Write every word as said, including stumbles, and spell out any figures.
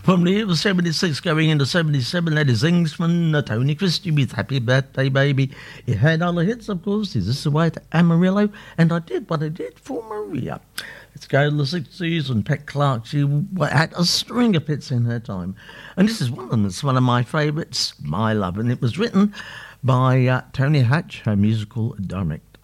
From the year seventy-six going into seventy-seven, that is Englishman uh, Tony Christie with Happy Birthday Baby. He had other hits, of course. Is This the Way to Amarillo? And I Did What I Did for Maria. Let's go to the sixties, and Pat Clark, she had a string of hits in her time. And this is one of them. It's one of my favourites, My Love. And it was written by uh, Tony Hatch, her musical director.